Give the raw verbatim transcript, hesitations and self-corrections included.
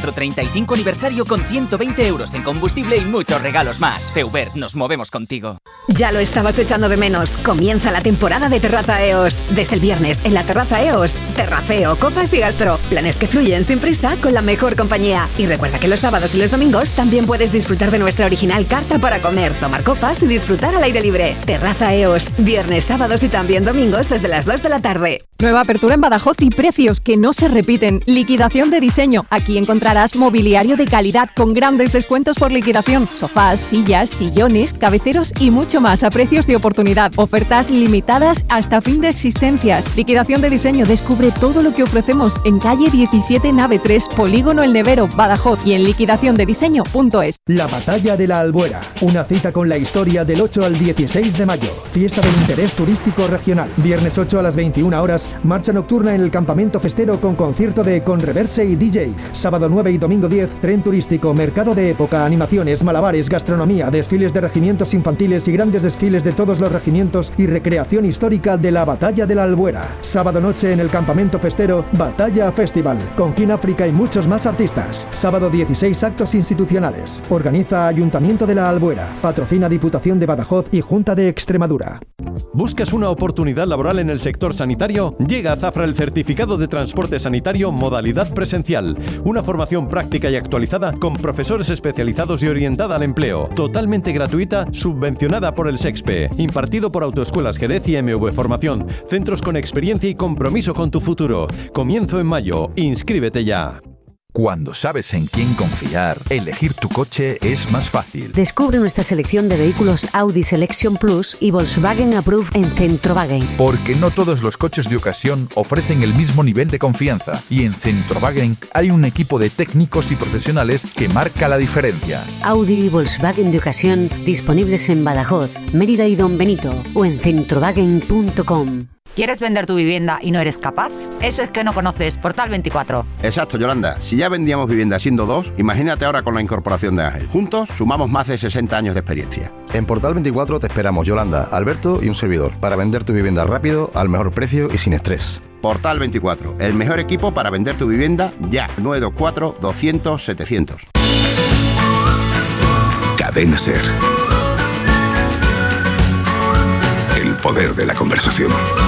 nuestro treinta y cinco aniversario con ciento veinte euros en combustible y muchos regalos más. Feubert, nos movemos contigo. Ya lo estabas echando de menos. Comienza la temporada de Terraza E O S. Desde el viernes en la Terraza E O S, terraceo, copas y gastro. Planes que fluyen sin prisa con la mejor compañía. Y recuerda que los sábados y los domingos también puedes disfrutar de nuestra original carta para comer, tomar copas y disfrutar al aire libre. Terraza E O S, viernes, sábados y también domingos desde las dos de la tarde. Nueva apertura en Badajoz y precios que no se repiten. Liquidación de diseño. Aquí encontrarás mobiliario de calidad con grandes descuentos por liquidación. Sofás, sillas, sillones, cabeceros y mucho más a precios de oportunidad. Ofertas limitadas hasta fin de existencias. Liquidación de diseño. Descubre todo lo que ofrecemos en calle diecisiete, nave tres, Polígono El Nevero, Badajoz y en liquidación de diseño punto es. La Batalla de la Albuera. Una cita con la historia del ocho al dieciséis de mayo. Fiesta del interés turístico regional. Viernes ocho a las veintiuna horas. Marcha nocturna en el campamento festero con concierto de Conreverse y D J. Sábado nueve y domingo diez, tren turístico, mercado de época, animaciones, malabares, gastronomía, desfiles de regimientos infantiles y grandes desfiles de todos los regimientos y recreación histórica de la Batalla de la Albuera. Sábado noche en el campamento festero, Batalla Festival, con King África y muchos más artistas. Sábado dieciséis, actos institucionales. Organiza Ayuntamiento de la Albuera. Patrocina Diputación de Badajoz y Junta de Extremadura. ¿Buscas una oportunidad laboral en el sector sanitario? Llega a Zafra el certificado de transporte sanitario modalidad presencial. Una formación práctica y actualizada con profesores especializados y orientada al empleo. Totalmente gratuita, subvencionada por el SEXPE. Impartido por Autoescuelas Jerez y M V Formación. Centros con experiencia y compromiso con tu futuro. Comienzo en mayo. Inscríbete ya. Cuando sabes en quién confiar, elegir tu coche es más fácil. Descubre nuestra selección de vehículos Audi Selection Plus y Volkswagen Approved en Centrowagen. Porque no todos los coches de ocasión ofrecen el mismo nivel de confianza. Y en Centrowagen hay un equipo de técnicos y profesionales que marca la diferencia. Audi y Volkswagen de ocasión disponibles en Badajoz, Mérida y Don Benito o en centrowagen punto com. ¿Quieres vender tu vivienda y no eres capaz? Eso es que no conoces Portal veinticuatro. Exacto, Yolanda. Si ya vendíamos vivienda siendo dos, imagínate ahora con la incorporación de Ángel. Juntos sumamos más de sesenta años de experiencia. En Portal veinticuatro te esperamos, Yolanda, Alberto y un servidor, para vender tu vivienda rápido, al mejor precio y sin estrés. Portal veinticuatro, el mejor equipo para vender tu vivienda ya. nueve dos cuatro, doscientos, setecientos. Cadena SER. El poder de la conversación.